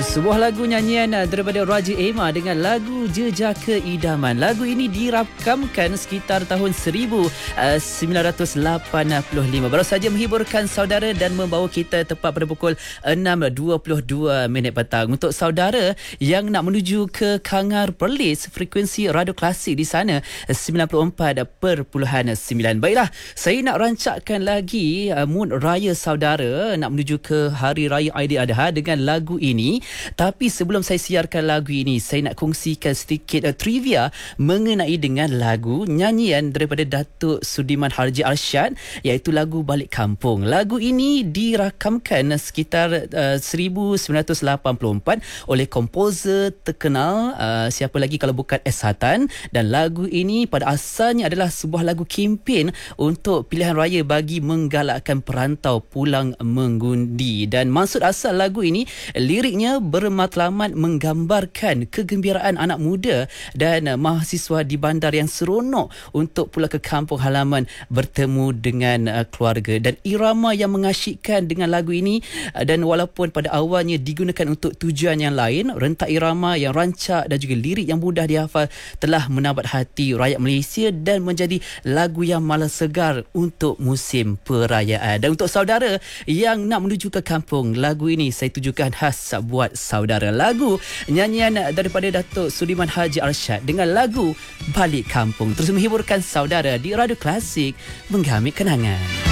Sebuah lagu nyanyian daripada Raja Emma dengan lagu Jejaka Idaman. Lagu ini dirakamkan sekitar tahun 1985. Baru saja menghiburkan saudara dan membawa kita tepat pada pukul 6.22 petang. Untuk saudara yang nak menuju ke Kangar Perlis, frekuensi radio klasik di sana 94.9. Baiklah, saya nak rancakkan lagi mood raya saudara nak menuju ke Hari Raya Aidiladha dengan lagu ini. Tapi sebelum saya siarkan lagu ini, saya nak kongsikan sedikit trivia mengenai dengan lagu nyanyian daripada Datuk Sudirman Haji Arsyad, iaitu lagu Balik Kampung. Lagu ini dirakamkan sekitar 1984 oleh komposer terkenal, siapa lagi kalau bukan S. Hatan, dan lagu ini pada asalnya adalah sebuah lagu kempen untuk pilihan raya bagi menggalakkan perantau pulang mengundi. Dan maksud asal lagu ini, liriknya bermatlamat menggambarkan kegembiraan anak muda dan mahasiswa di bandar yang seronok untuk pulang ke kampung halaman bertemu dengan keluarga. Dan irama yang mengasyikkan dengan lagu ini, dan walaupun pada awalnya digunakan untuk tujuan yang lain, rentak irama yang rancak dan juga lirik yang mudah dihafal telah menabat hati rakyat Malaysia dan menjadi lagu yang malas segar untuk musim perayaan. Dan untuk saudara yang nak menuju ke kampung, lagu ini saya tujukan khas buat saudara. Lagu nyanyian daripada Datuk Sudirman Haji Arsyad dengan lagu Balik Kampung terus menghiburkan saudara di Radio Klasik, menggamit kenangan.